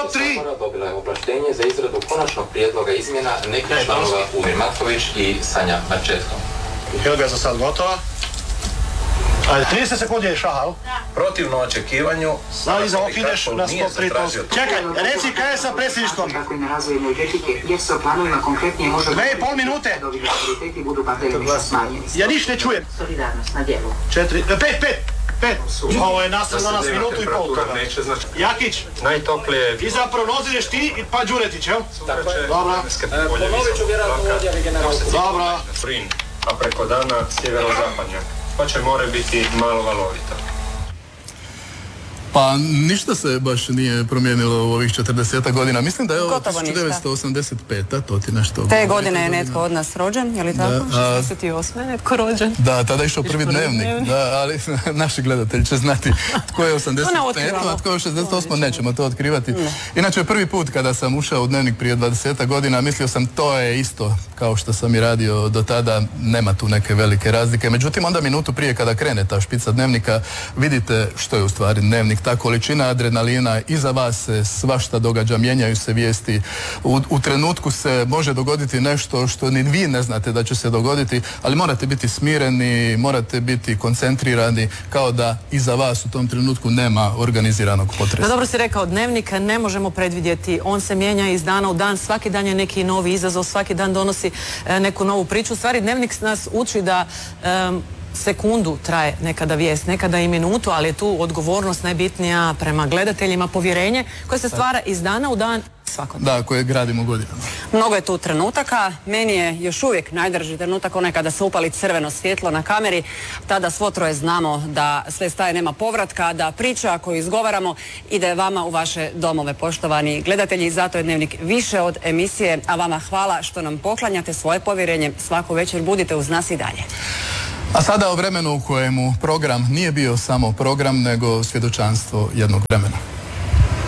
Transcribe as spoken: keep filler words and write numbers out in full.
tri. Dobila je ovlaštenje za izradu konačnog prijedloga izmjena nekih članova Umir Matković i Sanja Mačetko. Helga je za sad gotova. Ajde, trideset sekundi je šaha, Protivno očekivanju, da, iza ovog ideš na sto tri točke. Čekaj, reci kaj je sa predsjedništvom? Kako i na razvoju energetike, gdje se o planovima konkretnije može... Dve i pol minute. ...dovi prioriteti budu paralelno smanjeni. Ja niš ne čujem. Solidarnost na djelu. Četiri, pet, pet, pet. Ovo je nastavno nas minutu i pol toga. Jakić, najtoplije... ti za prognozu ideš ti i pa Đuretić, jel? Dobra. Ponovit ću vjerojatno odjavi generalstva. Dobra. A preko dana sjevero-zapadnja. Pa će more biti malo valovito. Pa ništa se baš nije promijenilo u ovih četrdeset godina. Mislim da je ovo tisuću devetsto osamdeset peta, to ti nešto... Te godine je netko od nas rođen, je li tako? šezdeset osme netko rođen. Da, tada je išao prvi dnevnik. Da, ali naši gledatelji će znati tko je osamdeset peto, a tko je šezdeset osmo, nećemo to otkrivati. Inače, prvi put kada sam ušao u dnevnik prije dvadeset godina, mislio sam to je isto kao što sam i radio do tada, nema tu neke velike razlike. Međutim, onda minutu prije kada krene ta špica dnevnika, vidite što je u stvari dnevnik. Ta količina adrenalina, iza vas se svašta događa, mijenjaju se vijesti. U, u trenutku se može dogoditi nešto što ni vi ne znate da će se dogoditi, ali morate biti smireni, morate biti koncentrirani, kao da iza vas u tom trenutku nema organiziranog potresa. No, dobro si rekao, dnevnik ne možemo predvidjeti, on se mijenja iz dana u dan, svaki dan je neki novi izazov, svaki dan donosi e, neku novu priču. U stvari, dnevnik nas uči da e, sekundu traje nekada vijest, nekada i minutu, ali je tu odgovornost najbitnija prema gledateljima, povjerenje koje se stvara iz dana u dan svakodnevno. Da, koje gradimo godinama. Mnogo je tu trenutaka, meni je još uvijek najdrži trenutak onaj kada se upali crveno svjetlo na kameri, tada svo troje znamo da sve staje, nema povratka, da priča koju izgovaramo ide vama u vaše domove, poštovani gledatelji, zato je dnevnik više od emisije, a vama hvala što nam poklanjate svoje povjerenje svaku večer, budite uz nas i dalje. A sada o vremenu u kojemu program nije bio samo program, nego svjedočanstvo jednog vremena.